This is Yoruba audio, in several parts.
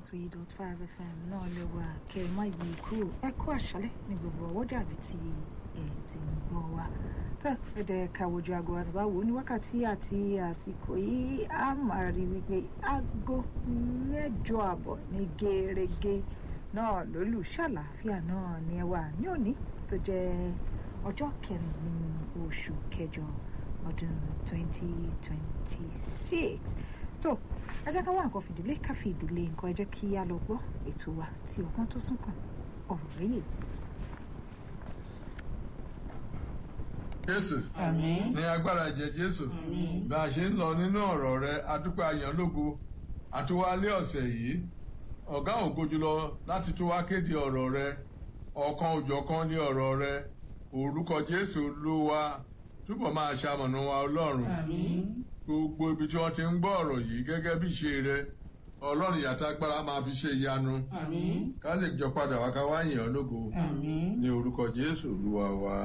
103.5 FM náà lè wà kẹ́ ẹ má yí kúrò ẹ kú àṣálẹ́ ní gbogbo ọwọ́jà àbí tí ẹ ti ń gbọ́ wa tó ẹ̀dẹ̀ kàwọ́jú aago àtàbá wò ní wákàtí àti àsìkò yìí a máa rí wípé aago 8:30 ní gẹ́rẹ́gẹ́ náà lólù ṣàlàáfíà náà ní ẹwà ní òní tó jẹ́ ọjọ́ kẹrin nínú oṣù kẹjọ ọdún 2026 tó ẹ jẹ́ ká wá nǹkan fìdílé ká fi ìdílé nǹkan ẹ jẹ́ kí á lọ gbọ́ ètò wa tí ọgbọ́n tó sún kàn ọ̀rọ̀ rèé. Jésù ní agbára ẹ̀jẹ̀ Jésù bí a ṣe ń lọ nínú ọ̀rọ̀ rẹ adúpẹ́ àyànlógo àtúwálé ọ̀sẹ̀ yìí ọ̀gá ògo jùlọ láti tún wá kéde ọ̀rọ̀ rẹ ọ̀kan òjọ̀kan ní ọ̀rọ̀ rẹ orúkọ Jésù ló wá túbọ̀ máa ṣamọ̀nà wa Ọlọ́run gbogbo ibi tí wọ́n ti ń gbọ́ ọ̀rọ̀ yìí gẹ́gẹ́ bí ṣe rẹ Ọlọ́run ìyàtọ̀ agbára máa fi ṣe ìyanu ká lè jọ padà wá ká wá yìn ọ́ lógo ní orúkọ Jésù Olúwa wa.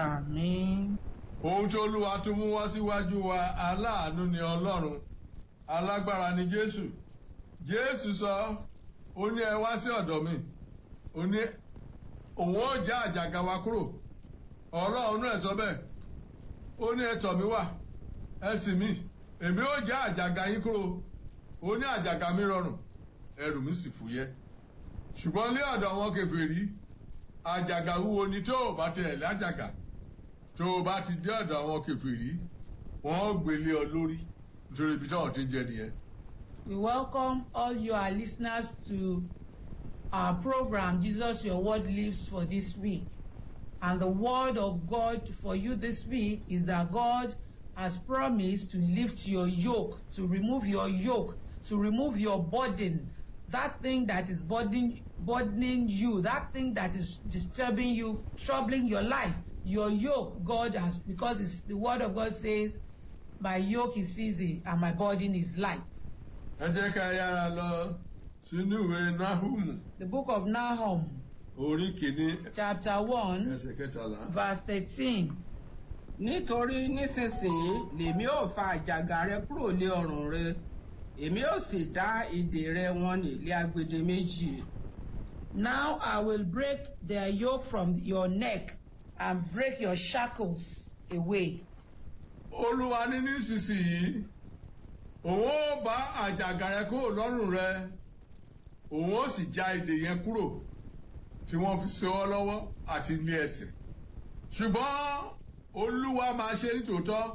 Ohun tí Olúwa tún mú wá síwájú wa aláàánú ni Ọlọ́run alágbára ni Jésù. Jésù sọ ó ní ẹ wá sí ọ̀dọ̀ mi ó ní òun ó já àjàgà wa kúrò Ọlọ́run náà sọ bẹ́ẹ̀ ó ní ẹ tọ̀ mí wá ẹ sì mí èmi ó já àjàgà yín kúrò ó ní àjàgà mi rọrùn ẹrù mi sì fúyẹ́ ṣùgbọ́n ní ọ̀dọ̀ àwọn kèfèrí àjàgà wúwo ni tó o bá tẹ̀lé àjàgà tó o bá ti dé ọ̀dọ̀ àwọn kèfèrí wọ́n gbélé ọ lórí nítorí ibi tí wọ́n ti jẹ nìyẹn. We welcome all your listeners to our program Jesus Your Word Lives for this week. And the word of God for you this week is that God has promised to lift your yoke, to remove your yoke, to remove your burden, that thing that is burdening you, that thing that is disturbing you, troubling your life. Your yoke, God has, because the word of God says, my yoke is easy and my burden is light. Ẹ jẹ́ ká yára lọ sínú ìwé Náhúmù. The book of Nahum, orí kìíní chapter 1, ẹsẹ̀ kẹtàlá. verse 13. Nítorí nísinsìnyí lèmi ó fa àjàgà rẹ kúrò lé ọrùn rẹ èmi ó sì dá ìdè rẹ wọn ní ilé agbede méjì. Now I will break their yoke from your neck and break your shackles away. Olúwa ní nísinsìnyí òun ó bá àjàgà rẹ kúrò lọ́rùn rẹ òun ó sì já ìdè yẹn kúrò tí wọ́n fi so ọ́ lọ́wọ́ àti ní ẹsẹ̀ ṣùgbọ́n Olúwa máa ṣe nítòótọ́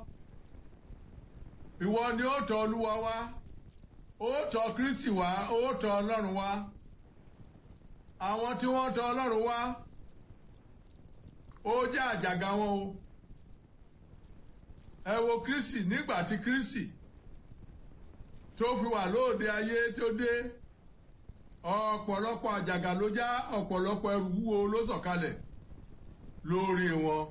ìwọ ni ó tọ̀ Olúwa wá ó tọ̀ Kristi wá ó tọ̀ Ọlọ́run wá àwọn tí wọ́n tọ̀ Ọlọ́run wá ó jẹ́ àjàgà wọn o ẹ wo Kristi nígbà tí Kristi tó fi wà lóde ayé tó dé ọ̀pọ̀lọpọ̀ àjàgà ló já ọ̀pọ̀lọpọ̀ ẹrù wúwo ló sọ̀kalẹ̀ lórí wọn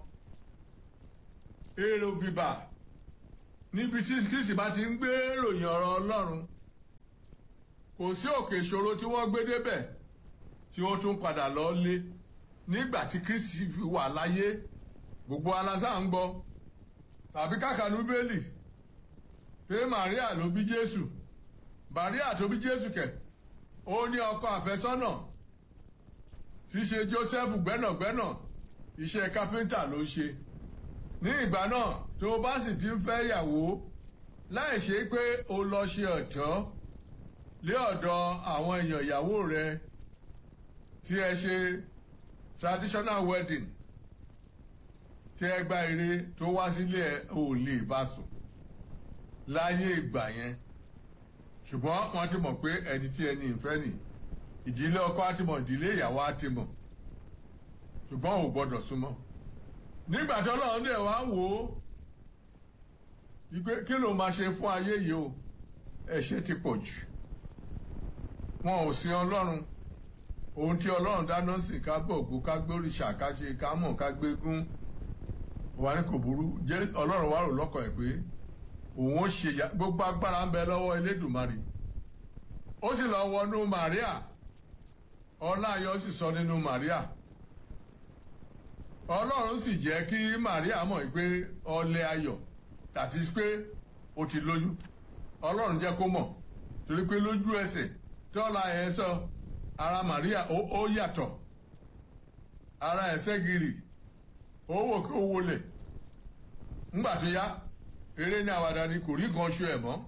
èrò bìbà níbi tí Kristi bá ti ń gbé ròyìn ọ̀rọ̀ Ọlọ́run kò sí òkè ìṣòro tí wọ́n gbé débẹ̀ tí wọ́n tún padà lọ lé nígbà tí Kristi fi wà láyé gbogbo alásà ń gbọ́ tàbí kákànú bẹ́ẹ̀lì pé Màríà ló bí Jésù Màríà tó bí Jésù kẹ̀ ó ní ọkọ àfẹ́sọ́nà tí í ṣe Jósẹ́fù gbẹ́nàgbẹ́nà iṣẹ́ kápẹ́ńtà ló ń ṣe ní ìgbà náà tó o bá sì ti ń fẹ́ ìyàwó láì ṣe pé o lọ ṣe ọ̀tọ̀ lé ọ̀dọ̀ àwọn èèyàn ìyàwó rẹ tí ẹ ṣe traditional wedding tí ẹ gba ire tó wá sílé ẹ ò lè bá sùn láyé ìgbà yẹn ṣùgbọ́n wọ́n ti mọ̀ pé ẹni tí ẹni ìfẹ́ nì ìdílé ọkọ á ti mọ̀ ìdílé ìyàwó á ti mọ̀ ṣùgbọ́n ò gbọ́dọ̀ súnmọ́ nígbà tí Ọlọ́run dẹ̀ wá wò ó ìpè kí ló máa ṣe fún ayé yìí o ẹ̀ṣẹ̀ ti pọ̀ jù wọn ò sin Ọlọ́run ohun tí Ọlọ́run dáná sí ká bọ̀gbó ká gbé òrìṣà ká ṣe ká mọ̀ ká gbégún wà ní kò burú jẹ́ Ọlọ́run wá rò lọ́kàn ẹ̀ pé òun ó ṣe gbogbo agbára ń bẹ lọ́wọ́ Elédùmarè ó sì lọ wọnú Màríà ọlá ayọ̀ sì sọ nínú Màríà Ọlọ́run sì jẹ́ kí Màríà mọ̀ pé ọlẹ̀ ayọ̀ tàbí pé ó ti lóyún Ọlọ́run jẹ́ kó mọ̀ torí pé lójú ẹsẹ̀ tọ́la ẹ̀ sọ ara Màríà ó yàtọ̀ ara ẹ̀ ṣẹ́gìrì ó wò kí ó wọlé ńgbà tó yá eré ní àwàdà ni kò rí gan ṣu ẹ̀ mọ́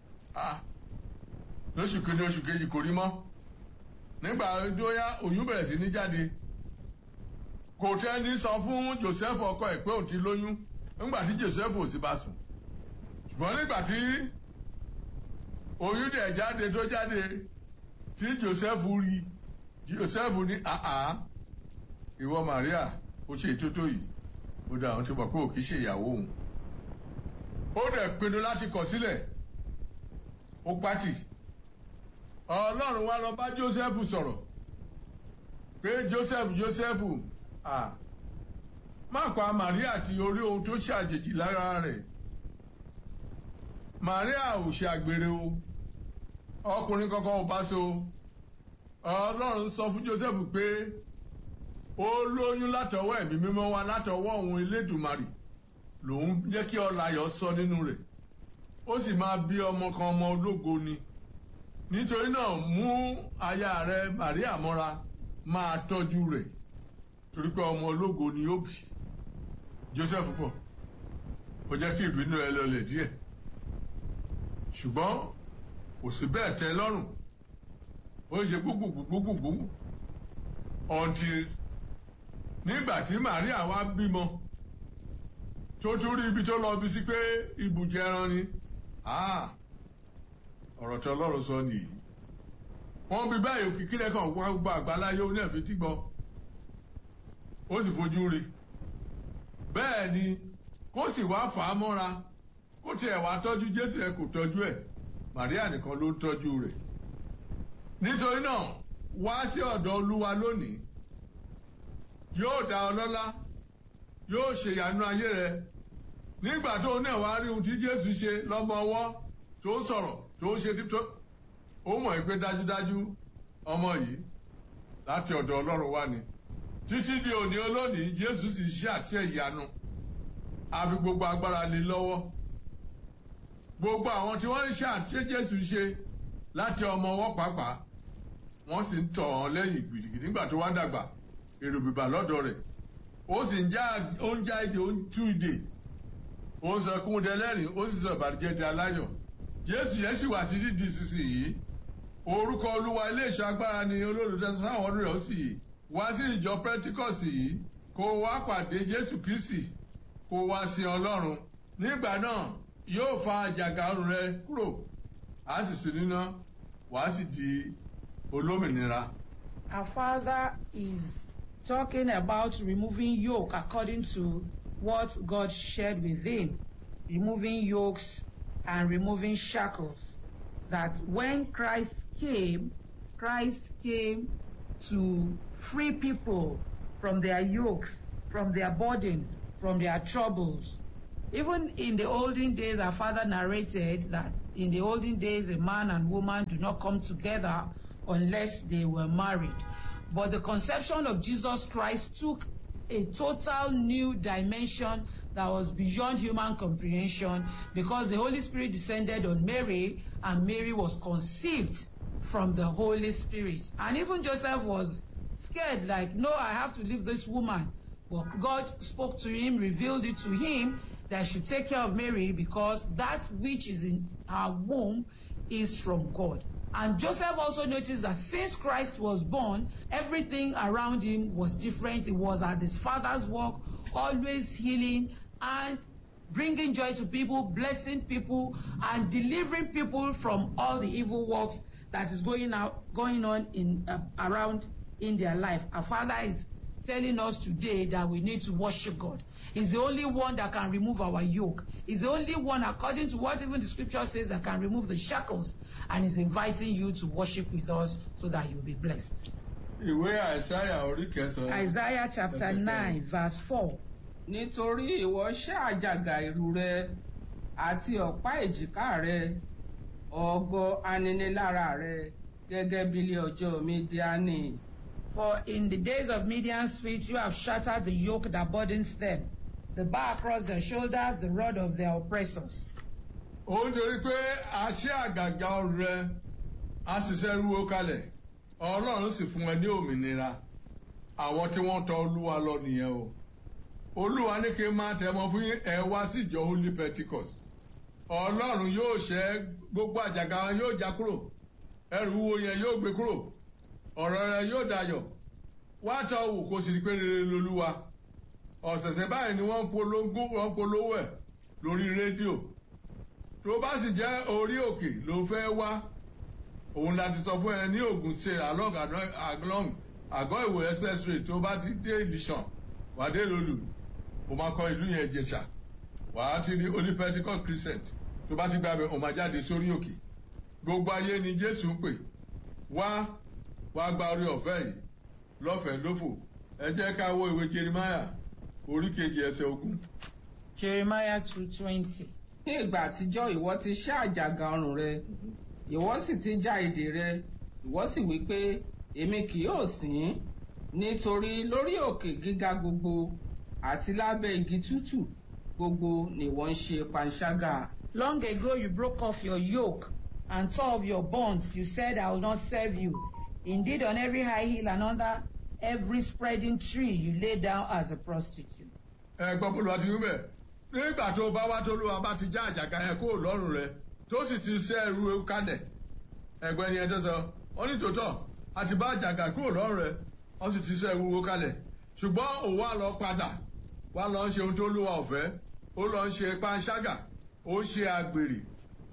lóṣù kejì oṣù kejì kò rí mọ́ nígbà tó yá oyún bẹ̀rẹ̀ sí ní jáde kò tẹ́ni sọ fún Joseph ọkọ ẹ̀ pé ó ti lóyún nígbà tí Joseph ò sì bá sùn ṣùgbọ́n nígbà tí oyún dẹ̀ jáde tó jáde tí Joseph rí Joseph ní ìwọ Maria ó ṣe ìtótó yìí ó dá àwọn tó mọ̀ pé ò kìí ṣe ìyàwó òun ó dẹ̀ pinnu láti kọ̀ sílẹ̀ ó pátì Ọlọ́run wá lọ bá Joseph sọ̀rọ̀ pé Joseph má pa Maria àti orí ohun tó ṣàjèjì lára rẹ̀ Maria ò ṣe àgbèrè o ọkùnrin kankan ò bá so Ọlọ́run sọ fún Joseph pé ó lóyún látọwọ́ ẹ̀mí mímọ́ wá látọwọ́ òun Elédùmarè lòun jẹ́ kí ọláyọ̀ sọ nínú rẹ̀ ó sì máa bí ọmọ kan ọmọ ológo ni nítorí náà mú aya rẹ̀ Maria mọ́ra máa tọ́jú rẹ̀ torí pé ọmọ ológo ni ó bí Joseph pọ̀ ó jẹ́ kí ìbínú ẹ lọlẹ̀ díẹ̀ ṣùgbọ́n kò sí bẹ́ẹ̀ tẹ́ lọ́rùn ó ṣe gbogbogbò until nígbà tí Maria wá bímọ tó tún rí ibi tó lọ bí sí pé ibùjẹ ẹran ni ọ̀rọ̀ tí Ọlọ́run sọ nìyí wọ́n bí báyìí òkìkí rẹ̀ kàn wá gbọ́ àgbáláyé ó ní ẹ̀fí tí gbọ́ ó sì fojú rí bẹ́ẹ̀ ni kó sì wá fà á mọ́ra kó tiẹ̀ wá tọ́jú Jésù ẹ̀ kò tọ́jú ẹ̀ Maria nìkan ló ń tọ́jú rẹ̀ nítorí náà wá sí ọ̀dọ̀ Olúwa lónìí yóò dá ọ lọ́lá yóò ṣe ìyanu ayé rẹ nígbà tó náà wá rí ohun tí Jésù ṣe lọ́mọ ọwọ́ tó ń sọ̀rọ̀ tó ń ṣe títọ́ ó mọ̀ pé dájúdájú ọmọ yìí láti ọ̀dọ̀ Ọlọ́run wá ni títí di òní olónìí Jésù sì ṣe àṣẹ ìyanu a fi gbogbo agbára lé lọ́wọ́ gbogbo àwọn tí wọ́n ń ṣe àṣẹ Jésù ṣe láti ọmọ ọwọ́ pàápàá wọ́n sì ń tọ̀ ọ́n lẹ́yìn gidigidi nígbà tó wá dàgbà èrò bìbà lọ́dọ̀ rẹ̀ ó sì ń já ìdè ó ń tú ìdè ó ń sọ kún dẹlẹ́rìn ó sì sọ ìbànújẹ́ di aláyọ̀ Jésù yẹn sì wà títí di sísìnyí orúkọ Olúwa ilé ìṣọ́ agbára ni olóòtú fáwọn ọdún rẹ̀ ó sì wá sí ìjọ Pentecost yìí kó wá pàdé Jésù Kristi kó wá sí Ọlọ́run nígbà náà yóò fa àjàgà ọrùn rẹ kúrò á sì sùn níná wàá sì di olómìnira. Our Father is talking about removing yoke according to what God shared with him, removing yokes and removing shackles. That when Christ came to free people from their yokes, from their burden, from their troubles. Even in the olden days, our father narrated that in the olden days, a man and woman do not come together unless they were married. But the conception of Jesus Christ took a total new dimension that was beyond human comprehension because the Holy Spirit descended on Mary and Mary was conceived from the Holy Spirit. And even Joseph was scared, like, no, I have to leave this woman. But God spoke to him, revealed it to him that he should take care of Mary because that which is in her womb is from God. And Joseph also noticed that since Christ was born, everything around him was different. It was at his father's work, always healing and bringing joy to people, blessing people, and delivering people from all the evil works that is going on in around in their life. Our Father is telling us today that we need to worship God. He's the only one that can remove our yoke. He's the only one, according to what even the scripture says, that can remove the shackles. And he's inviting you to worship with us so that you'll be blessed. Isaiah chapter 9 verse 4. Nítorí ìwọ ṣá àjàgà ìrù rẹ àti ọ̀pá èjìká rẹ, ògo aninilára rẹ, gẹ́gẹ́ bí ilé ọjọ́ Mídíánì. For in the days of Midian's feet you have shattered the yoke that burdens them, the bar across their shoulders, the rod of their oppressors. Ó ń torí pé a ṣẹ́ àgàgà rẹ a sì ṣẹ́ rúwó kalẹ̀ ọlọ́run sì fún ẹ ní òmìnira àwọn tí wọ́n tọ̀ olúwa lọ nìyẹn o olúwa ní kí n máa tẹ̀mọ́ fún ẹ wá sí ìjọ Holy Pentecost ọlọ́run yóò ṣẹ́ gbogbo àjàgà wọn yóò já kúrò ẹrù wúwo yẹn yóò gbé kúrò ọ̀rọ̀ rẹ yóò dayọ̀ wá tọ́ wò kó sì rí pé rere lolúwa ọ̀sẹ̀sẹ̀ báyìí ni wọ́n polówó ẹ̀ lórí rédíò tó bá sì jẹ́ orí òkè ló fẹ́ wá òun láti sọ fún ẹ ní Ògùn ṣe along àgọ́ ìwò expressway tó bá ti dé Ìlíṣàn wà dé lòlù ó máa kọ ìlú yẹn Ìjẹ̀ṣà wà á ti rí Holy Pentecost Crescent tó bá ti gbàgbé ó máa jáde sórí òkè gbogbo ayé ni Jésù ń pè wá gba orí ọ̀fẹ́ yìí lọ́fẹ̀ẹ́ lófò ẹ jẹ́ ká wo ìwé Jeremiah orí kejì ẹsẹ̀ 20. Jeremiah 2:20. Ní ìgbà àtijọ́ ìwọ ti ṣá àjàgà ọrùn rẹ ìwọ sì ti já ìdè rẹ ìwọ sì wí pé èmi kì yóò sìn nítorí lórí òkè gíga gbogbo àti lábẹ́ igi tútù gbogbo ni wọ́n ń ṣe panṣágà. Long ago you broke off your yoke and tore off your bonds. You said, I will not serve you. Indeed, on every high hill and under every spreading tree you lay down as a prostitute. Gbọ́ bó lọ ti wí bẹ́ẹ̀ nígbà tó bá wá tó lóra bá ti já àjàgà yẹn kó lọ́rùn rẹ̀ tó sì ti ṣẹ́ ẹrù ewu kalẹ̀ ẹgbẹ́ ni ẹ tó sọ ó ní tòótọ́ àti bá àjàgà kúrò lọ́rùn rẹ̀ ó sì ti ṣẹ́ ẹrù ewu kalẹ̀ ṣùgbọ́n òun wá lọ padà wá lọ ń ṣe ohun tó lúwa ọ̀fẹ́ ó lọ ń ṣe panṣágà ó ń ṣe àgbèrè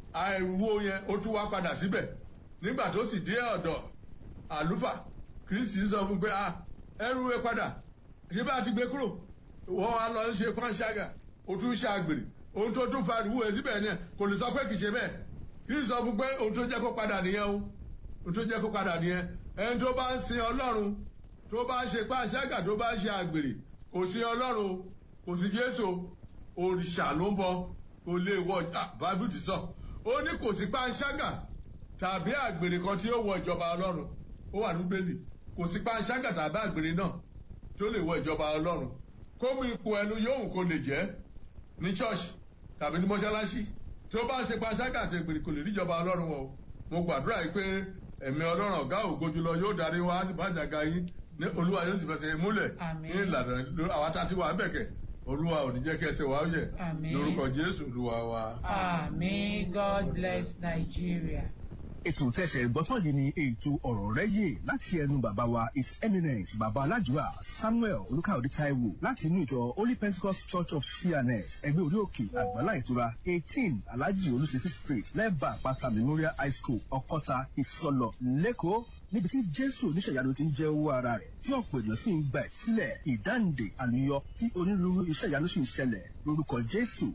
ẹrù yẹn ó tún wá padà síbẹ̀ nígbà tó sì dé ọ̀dọ̀ àlùfáà Kristi sọ fún pé ẹrù ẹ padà ṣé bá ti gbé kúrò wọ́n wá lọ ń ṣe panṣágà ó tún ṣe àgbèrè ohun tó tún fa ìrúwò ẹ síbẹ̀ ni kò lè sọ pé kì í ṣe bẹ́ẹ̀ Kristi sọ fún pé ohun tó jẹ́ kó padà nìyẹn o ohun tó jẹ́ kó padà nìyẹn ẹni tó bá ń sin Ọlọ́run tó bá ń ṣe panṣágà tó bá ń ṣe àgbèrè kò sin Ọlọ́run kò sí Jésù òrìṣà ló ń bọ kò lè wọ Bible ti sọ ó ní kò sí panṣágà tàbí àgbèrè kan tí ó wọ ìjọba Ọlọ́run ó wà ní Bíbélì kò sí panṣágà tàbí àgbèrè náà tí ó lè wọ ìjọba Ọlọ́run kó mú ipò ẹnu yóò kó lè jẹ́ ní ṣọ́ọ̀ṣì tàbí ní mọ́ṣáláṣí tí ó bá ṣe panṣágà àti àgbèrè kò lè ríjọba Ọlọ́run wọn o mo gbàdúrà yìí pé ẹ̀mí Ọlọ́run ọ̀gá ògo jùlọ yóò darí wa sì bá jàgà yín ní Olúwa yóò sì fẹsẹ̀ múlẹ̀ ní ìlànà àwọn tá a ti wà bẹ̀kẹ̀ Olúwa ò ní jẹ́ kí ẹsẹ̀ wa ó yẹ̀ lórúkọ Jésù Olúwa wa. Àmín. God bless Nigeria. Ètò tẹ̀sẹ̀ gbọ́tọ̀ yìí ni ètò ọ̀rọ̀ rẹ̀ yé láti ẹnu bàbá wa His Eminence bàbá aládùúrà Samuel Olúkáòdé Táíwò láti inú ìjọ Holy Pentecost Church of CNS ẹgbẹ́ orí òkè àgbàlá ìtura 18 Alhaji Olúṣèṣì Street lẹ́bàá àpáta Memorial High School Ọ̀kọ́ta Ìsọlọ̀ lẹ́kọ̀ọ́ níbi tí Jésù oníṣẹ̀yanu ti ń jẹ́ owó ara rẹ̀ tí ọ̀pọ̀ ènìyàn sì ń gba ìsílẹ̀ ìdáǹdè àlùyọ tí onírúurú iṣẹ́ ìyanu sì ń ṣẹlẹ̀ lórúkọ Jésù.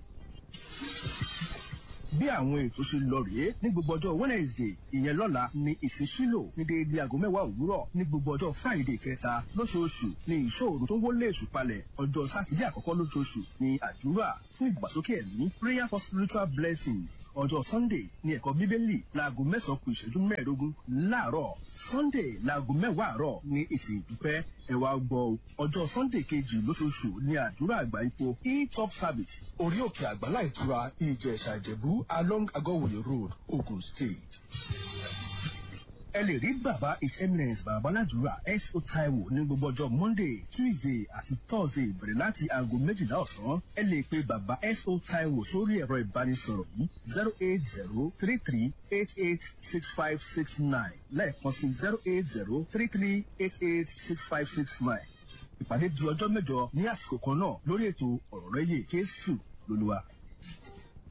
Bí àwọn ètò ṣe lọ rèé ní gbogbo ọjọ́ Wednesday ìyẹn lọ́la ní ìsìnṣílò ní déédéé aago 10 òwúrọ̀ ní gbogbo ọjọ́ Friday kẹta lóṣooṣù ní ìṣòro tó ń wọlé èṣù palẹ̀ ọjọ́ Sátidé àkọ́kọ́ lóṣooṣù ní àdúrà fún ìgbàsókè ẹ̀mí prayer for spiritual blessings ọjọ́ Sunday ní ẹ̀kọ́ Bíbélì láago 9:15 láàárọ̀ Sunday láago 10 àárọ̀ ní ìsìn ìdúpẹ́ ẹ wá gbọ́ ọjọ́ Sunday kejì lóṣooṣù ní àdúrà àgbà ipò e-top service orí òkè àgbàlá ìtura Ìjẹ̀ṣà Ìjẹ̀bú along Agọ́wòye road Ogun State. Ẹ lè rí bàbá His Eminence bàbá aládùúrà S.O. Táíwò ní gbogbo ọjọ́ Monday, Tuesday àti Thursday bẹ̀rẹ̀ láti aago 12 ọ̀sán. Ẹ lè pe bàbá S.O. Táíwò sórí ẹ̀rọ ìbánisọ̀rọ̀ yìí 08033886569 lẹ́ẹ̀kan sí 08033886569. Ìpàdé di ọjọ́ mẹ́jọ ní àsìkò kan náà lórí ètò ọ̀rọ̀ rẹ̀ yé Jésù lolúwa.